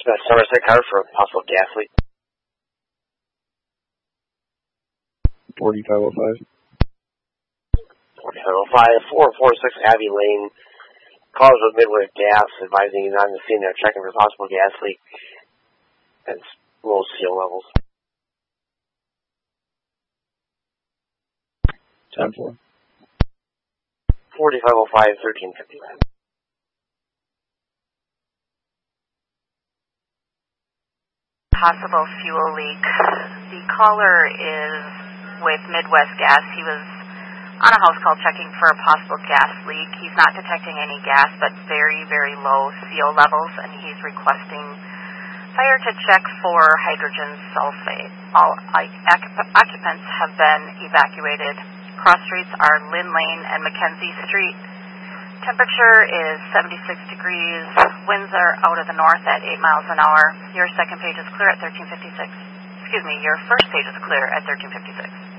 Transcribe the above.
Somerset car for a possible gas leak. 4505. 4505, 446 Abbey Lane. Calls with Midwest Gas advising he's on the scene. They're checking for possible gas leak and low seal levels. 10-4. 4505, 1359. Possible fuel leak. The caller is with Midwest Gas. He was on a house call checking for a possible gas leak. He's not detecting any gas, but very, very low CO levels, and he's requesting fire to check for hydrogen sulfate. All occupants have been evacuated. Cross streets are Lynn Lane and Mackenzie Street. Temperature is 76 degrees. Winds are out of the north at 8 miles an hour. Your second page is clear at 1356. Excuse me, your first page is clear at 1356.